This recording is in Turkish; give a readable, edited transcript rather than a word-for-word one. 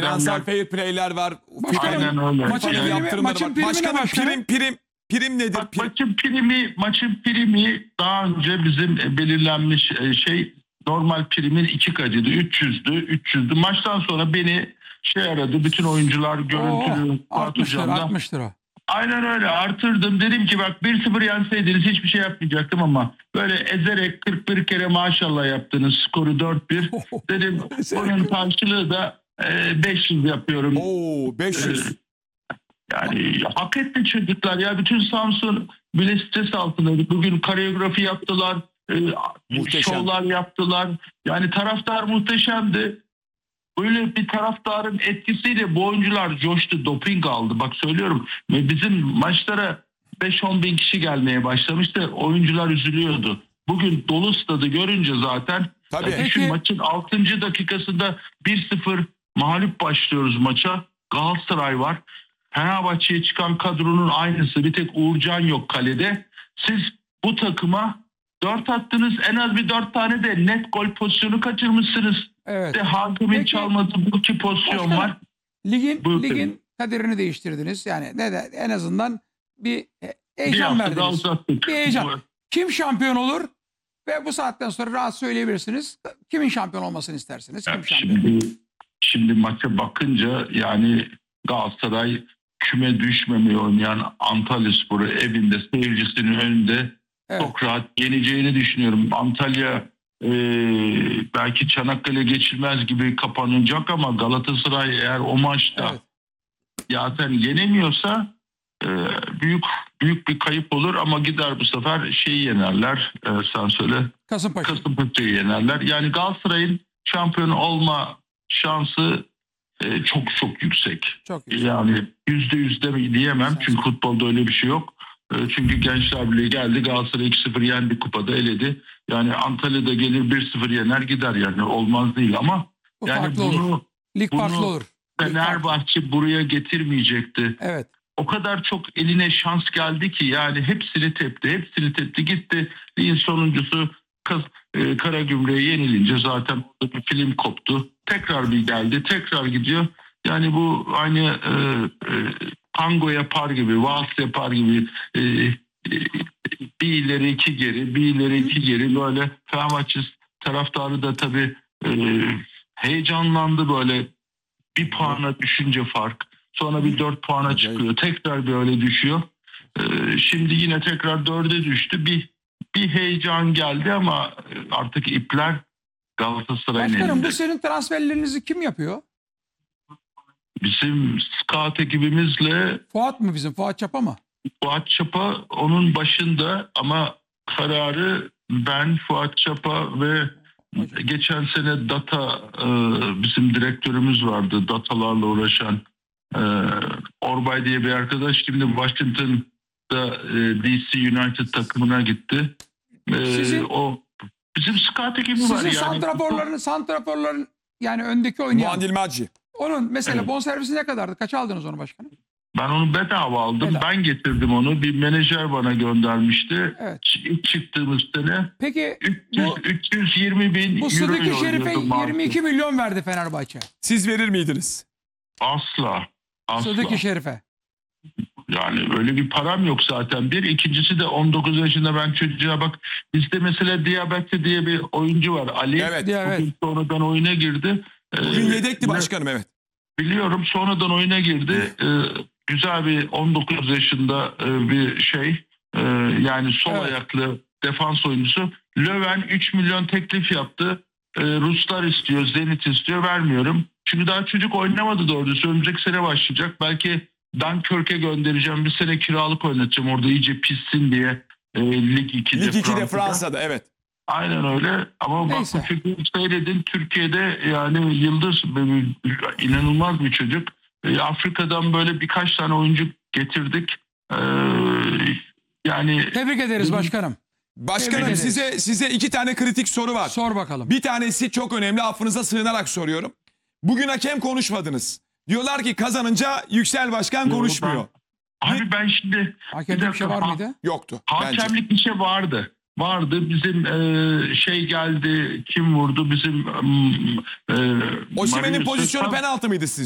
Finansal fair play'ler var. Aynen öyle. Maçın FIFA'nın primi- yaptırımları maçın var. primi ne Başkanım başkanım? prim nedir? Bak, maçın primi daha önce bizim belirlenmiş normal primin 2 katıydı. 300'dü. Maçtan sonra beni aradı. Bütün oyuncular görüntülü. Fuat 60 lira, Hocam'la. 60 lira. Aynen öyle, artırdım. Dedim ki bak 1-0 yenseydiniz hiçbir şey yapmayacaktım ama böyle ezerek 41 kere maşallah yaptınız. Skoru 4-1. Dedim onun karşılığı da 500 yapıyorum. Oo 500. Yani hak etti çocuklar ya. Bütün Samsun bile stres altındaydı. Bugün koreografi yaptılar. Muhteşem. Şovlar yaptılar. Yani taraftar muhteşemdi. Böyle bir taraftarın etkisiyle bu oyuncular coştu. Doping aldı. Bak söylüyorum. Ve bizim maçlara 5-10 bin kişi gelmeye başlamıştı. Oyuncular üzülüyordu. Bugün dolu stadı görünce zaten Tabii. şu Peki. maçın 6. dakikasında 1-0 mağlup başlıyoruz maça. Galatasaray var. Fenerbahçe'ye çıkan kadronun aynısı. Bir tek Uğurcan yok kalede. Siz bu takıma 4 attınız. En az bir 4 tane de net gol pozisyonu kaçırmışsınız. Evet. De hakimin Peki. çalmadığı bu 2 pozisyon Başkanım, var. Ligin Buyurun. kaderini değiştirdiniz. Yani en azından bir Bir heyecan hafta daha verdiniz. uzattık. Bir heyecan. Kim şampiyon olur? Ve bu saatten sonra rahat söyleyebilirsiniz. Kimin şampiyon olmasını istersiniz? Kim şampiyon? Şimdi maça bakınca yani Galatasaray küme düşmemeye oynayan Antalyaspor'u evinde seyircisinin önünde Evet. çok rahat yeneceğini düşünüyorum. Antalya belki Çanakkale geçilmez gibi kapanacak ama Galatasaray eğer o maçta Evet. zaten yenemiyorsa büyük bir kayıp olur ama gider bu sefer yenerler. Sen söyle. Kasımpaşa. Kasımpaşa'yı yenerler. Yani Galatasaray'ın şampiyon olma şansı çok yüksek. Çok yüksek. Yani %100 de diyemem çünkü futbolda öyle bir şey yok. Çünkü Gençler Birliği geldi, Galatasaray 2-0 yendi, kupada eledi. Yani Antalya'da gelir 1-0 yener gider, yani olmaz değil ama Bu yani farklı olur. Lig farklı olur. Lig farklı. Fenerbahçe buraya getirmeyecekti. Evet. O kadar çok eline şans geldi ki yani hepsini tepti gitti. Ligin sonuncusu Karagümrük'e yenilince zaten orada bir film koptu. Tekrar bir geldi, tekrar gidiyor. Yani bu aynı tango yapar gibi, vals yapar gibi bir ileri iki geri, bir ileri iki geri, böyle Fenerbahçe taraftarı da tabii heyecanlandı, böyle bir puana düşünce fark. Sonra bir 4 puana çıkıyor. Tekrar böyle düşüyor. Şimdi yine tekrar 4'e düştü. Bir heyecan geldi ama artık ipler Galatasaray'ın Başkanım, elinde. bu senin transferlerinizi kim yapıyor? Bizim scout ekibimizle Fuat mı bizim? Fuat Çapa mı? Fuat Çapa onun başında ama kararı ben, Fuat Çapa ve geçen sene data bizim direktörümüz vardı. Datalarla uğraşan Orbay diye bir arkadaş. Şimdi Washington'da DC United takımına gitti. O bizim scout ekibi var. Sizin santraforların yani öndeki oynayan. Muandil Maci. Onun mesela Evet. bonservisi ne kadardı? Kaç aldınız onu başkanım? Ben onu bedava aldım. Bedava. Ben getirdim onu. Bir menajer bana göndermişti. Evet. İlk çıktığımız sene Peki 320 bin bu euro Sıdıkı ile Şerif'e oynuyordum maaşı. 22 milyon verdi Fenerbahçe. Siz verir miydiniz? Asla. Sıdıkı Şerif'e. Yani öyle bir param yok zaten. İkincisi de 19 yaşında ben çocuğa bak. Bizde mesela Diabetes diye bir oyuncu var. Ali. Evet. Bugün sonradan oyuna girdi. Bugün yedekti başkanım, evet. Biliyorum, sonradan oyuna girdi. Güzel bir 19 yaşında bir yani sol Evet. ayaklı defans oyuncusu. Löwen 3 milyon teklif yaptı. Ruslar istiyor, Zenit istiyor, vermiyorum. Çünkü daha çocuk oynamadı doğrusu. Önümüzdeki sene başlayacak. Belki Dunkirk'e göndereceğim. Bir sene kiralık oynatacağım orada iyice pişsin diye. Lig 2'de, Lig 2'de Fransa'da, evet. Aynen öyle ama bak Neyse. bu çocuğu seyredin, Türkiye'de yani yıldız, inanılmaz bir çocuk. Afrika'dan böyle birkaç tane oyuncu getirdik. Yani Tebrik ederiz başkanım. Başkanım, Evet. size 2 tane kritik soru var. Sor bakalım. Bir tanesi çok önemli, affınıza sığınarak soruyorum. Bugün hakem konuşmadınız. Diyorlar ki kazanınca Yüksel Başkan konuşmuyor. abi ben şimdi Hakemde bir şey var mıydı? Yoktu bence. hakemlik bir şey vardı. Bizim geldi, kim vurdu bizim Osimhen'in Marius pozisyonu Özkan- penaltı mıydı sizce?